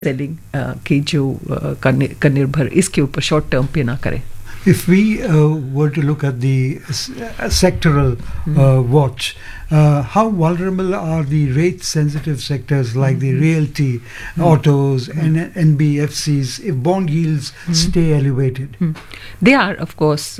Selling की जो का निर्भर इसके ऊपर शॉर्ट टर्म पे ना करें. If we were to look at the sectoral watch, how vulnerable are the rate-sensitive sectors like the realty, autos, and NBFCs if bond yields stay elevated? They are, of course,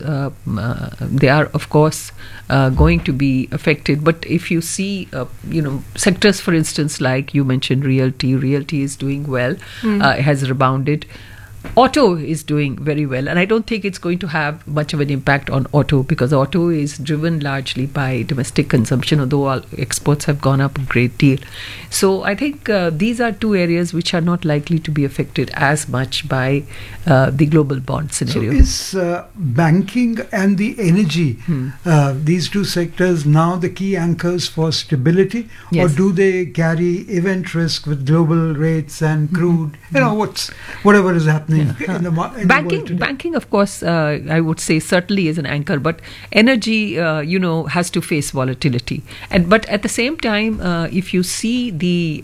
going to be affected. But if you see, sectors, for instance, like you mentioned, realty is doing well, has rebounded. Auto is doing very well, and I don't think it's going to have much of an impact on auto because auto is driven largely by domestic consumption, although all exports have gone up a great deal. So I think these are two areas which are not likely to be affected as much by the global bond scenario. So is banking and the energy, these two sectors, now the key anchors for stability? Yes. Or do they carry event risk with global rates and crude? Whatever is happening. In the Banking, of course, I would say certainly is an anchor, but energy, has to face volatility. But at the same time, if you see the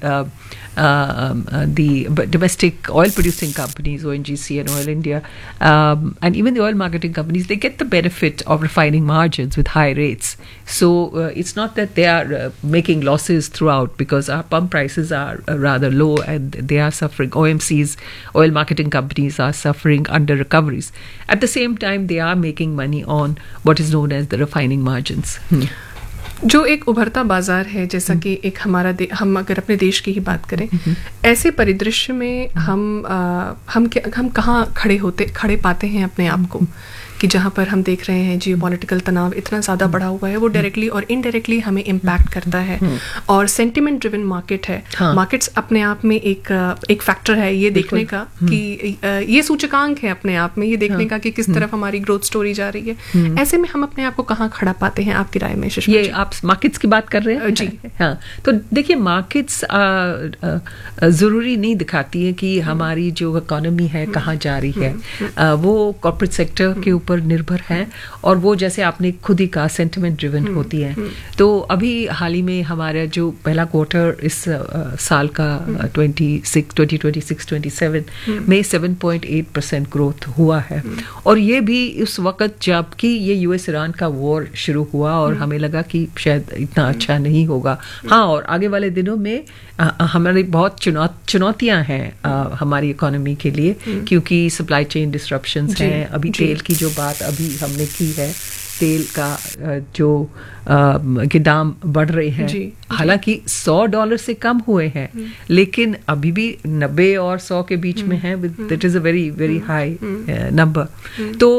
domestic oil-producing companies, ONGC and Oil India, and even the oil marketing companies, they get the benefit of refining margins with high rates. So it's not that they are making losses throughout because our pump prices are rather low and they are suffering. OMCs, oil marketing companies, are suffering under recoveries. At the same time, they are making money on what is known as the refining margins. जो एक उभरता बाजार है, जैसा कि एक हम अगर अपने देश की ही बात करें, ऐसे परिदृश्य में हम कहाँ खड़े पाते हैं अपने आप को कि जहाँ पर हम देख रहे हैं जियोपॉलिटिकल तनाव इतना ज़्यादा बढ़ा हुआ है, वो डायरेक्टली और इनडायरेक्टली हमें इम्पैक्ट करता है. और सेंटिमेंट ड्रिवन मार्केट है. मार्केट्स अपने आप में एक फैक्टर है ये देखने का कि ये सूचकांक है अपने आप में ये देखने का कि किस तरफ हमारी ग्रोथ स्टोरी जा रही है. ऐसे में हम अपने आप को कहाँ खड़ा पाते हैं आपकी राय में? ये आप मार्केट्स की बात कर रहे हैं? जी हाँ. तो देखिए, मार्केट्स ज़रूरी नहीं दिखाती है कि हमारी जो इकोनॉमी है कहाँ जा रही है. वो कॉर्पोरेट सेक्टर के ऊपर निर्भर है और वो जैसे आपने खुद ही कहा सेंटिमेंट ड्रिवन होती है. तो अभी हाल ही में हमारा जो पहला क्वार्टर इस साल का 2026-27 में 7.8% ग्रोथ हुआ है. और ये भी उस वक्त जबकि ये यूएस ईरान का वॉर शुरू हुआ और हमें लगा कि शायद इतना अच्छा नहीं होगा. हाँ, और आगे वाले दिनों में हमारी बहुत चुनौतियां हैं हमारी इकोनॉमी के लिए क्योंकि सप्लाई चेन डिसरप्शंस हैं. अभी तेल की जो बात अभी हमने की है, तेल का जो के दाम बढ़ रहे हैं, हालांकि $100 से कम हुए हैं लेकिन अभी भी 90 और 100 के बीच में है. That is a very very high number. तो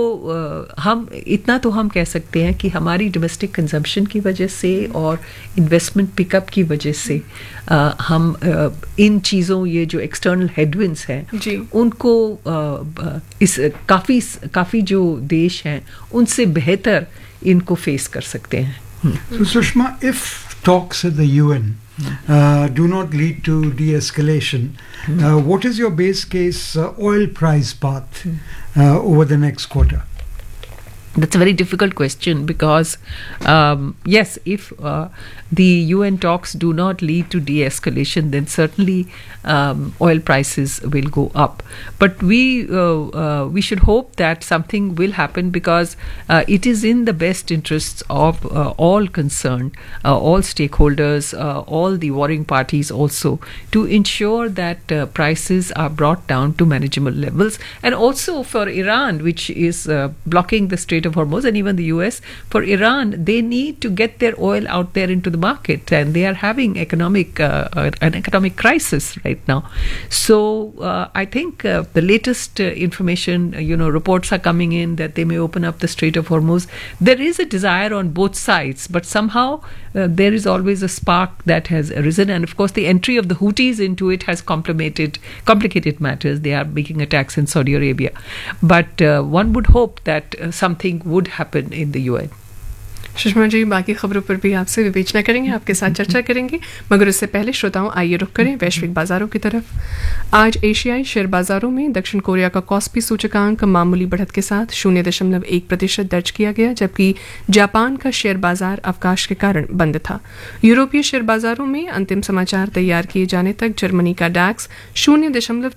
हम कह सकते हैं कि हमारी डोमेस्टिक कंजम्पशन की वजह से और इन्वेस्टमेंट पिकअप की वजह से हम इन चीज़ों, ये जो एक्सटर्नल हेडविंड्स हैं उनको इस काफ़ी जो देश हैं उनसे बेहतर इनको फेस कर सकते हैं. So Sushma, if talks at the UN do not lead to de-escalation, what is your base case oil price path over the next quarter? That's a very difficult question because, yes, if the UN talks do not lead to de-escalation, then certainly oil prices will go up. But we should hope that something will happen because it is in the best interests of all concerned, all stakeholders, all the warring parties also, to ensure that prices are brought down to manageable levels. And also for Iran, which is blocking the Strait of Hormuz, and even the US, for Iran, they need to get their oil out there into the market, and they are having an economic crisis right now. So I think the latest information, reports are coming in that they may open up the Strait of Hormuz. There is a desire on both sides, but somehow there is always a spark that has arisen, and of course the entry of the Houthis into it has complicated matters. They are making attacks in Saudi Arabia, but one would hope that something would happen in the UN. Sushma ji, बाकी खबरों पर भी आपसे विवेचना करेंगे, आपके साथ चर्चा करेंगे, मगर उससे पहले श्रोताओं आइए रुख करें वैश्विक बाजारों की तरफ। आज एशियाई शेयर बाजारों में दक्षिण कोरिया का कॉस्पी सूचकांक मामूली बढ़त के साथ 0.1% दर्ज किया गया, जबकि जापान का शेयर बाजार अवकाश के कारण बंद था। यूरोपीय शेयर बाजारों में अंतिम समाचार तैयार किए जाने तक जर्मनी का डैक्स 0.